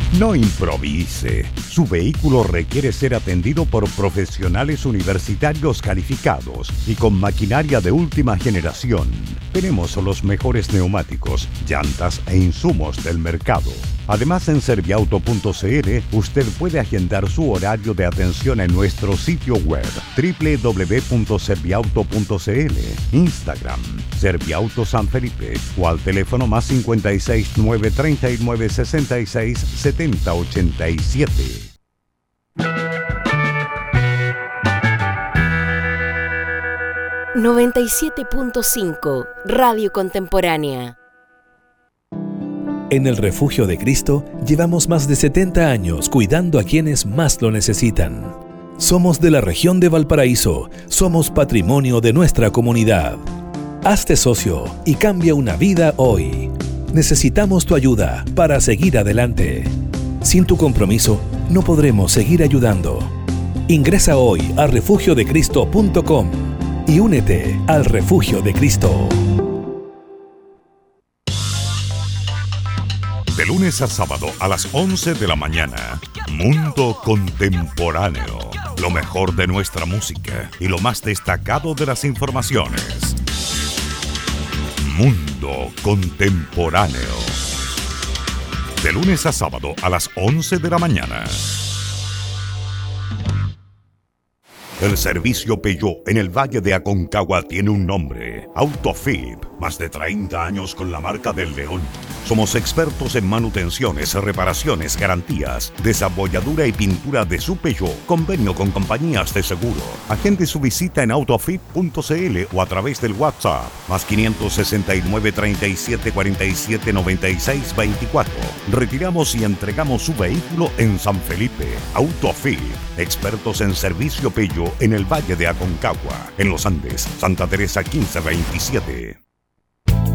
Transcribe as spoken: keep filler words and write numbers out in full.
No improvise. Su vehículo requiere ser atendido por profesionales universitarios calificados y con maquinaria de última generación. Tenemos los mejores neumáticos, llantas e insumos del mercado. Además, en serviauto punto c l usted puede agendar su horario de atención en nuestro sitio web doble u doble u doble u punto serviauto punto c l, Instagram, Serviauto San Felipe o al teléfono más cinco seis, nueve tres nueve, seis seis, siete cero ocho siete. noventa y siete punto cinco Radio Contemporánea. En el Refugio de Cristo llevamos más de setenta años cuidando a quienes más lo necesitan. Somos de la región de Valparaíso, somos patrimonio de nuestra comunidad. Hazte socio y cambia una vida hoy. Necesitamos tu ayuda para seguir adelante. Sin tu compromiso, no podremos seguir ayudando. Ingresa hoy a refugio de cristo punto com y únete al Refugio de Cristo. De lunes a sábado a las once de la mañana, Mundo Contemporáneo. Lo mejor de nuestra música y lo más destacado de las informaciones. Mundo Contemporáneo. De lunes a sábado a las once de la mañana. El servicio Peugeot en el Valle de Aconcagua tiene un nombre: Autofip. Más de treinta años con la marca del León. Somos expertos en manutenciones, reparaciones, garantías, desabolladura y pintura de su Peugeot. Convenio con compañías de seguro. Agende su visita en autofip punto c l o a través del WhatsApp más quinientos sesenta y nueve, treinta y siete, cuarenta y siete, noventa y seis, veinticuatro. Retiramos y entregamos su vehículo en San Felipe. Autofip. Expertos en servicio Peugeot en el Valle de Aconcagua. En los Andes, Santa Teresa quince veintisiete.